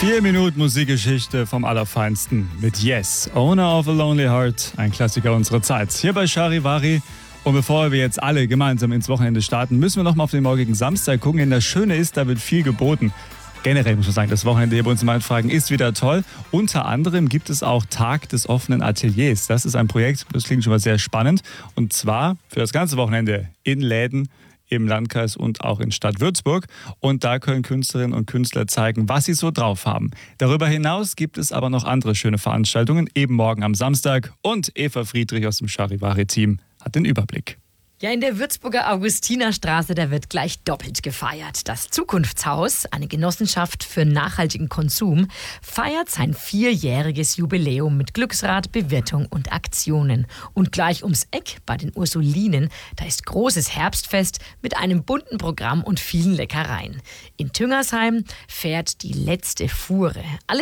4 Minuten Musikgeschichte vom Allerfeinsten mit Yes, Owner of a Lonely Heart, ein Klassiker unserer Zeit. Hier bei Charivari. Und bevor wir jetzt alle gemeinsam ins Wochenende starten, müssen wir noch mal auf den morgigen Samstag gucken. Denn das Schöne ist, da wird viel geboten. Generell muss man sagen, das Wochenende hier bei uns im Waldfragen ist wieder toll. Unter anderem gibt es auch Tag des offenen Ateliers. Das ist ein Projekt, das klingt schon mal sehr spannend. Und zwar für das ganze Wochenende in Läden im Landkreis und auch in Stadt Würzburg. Und da können Künstlerinnen und Künstler zeigen, was sie so drauf haben. Darüber hinaus gibt es aber noch andere schöne Veranstaltungen, eben morgen am Samstag. Und Eva Friedrich aus dem Charivari-Team hat den Überblick. Ja, in der Würzburger Augustinerstraße, da wird gleich doppelt gefeiert. Das Zukunftshaus, eine Genossenschaft für nachhaltigen Konsum, feiert sein 4-jähriges Jubiläum mit Glücksrad, Bewirtung und Aktionen. Und gleich ums Eck bei den Ursulinen, da ist großes Herbstfest mit einem bunten Programm und vielen Leckereien. In Tüngersheim fährt die letzte Fuhre. Alle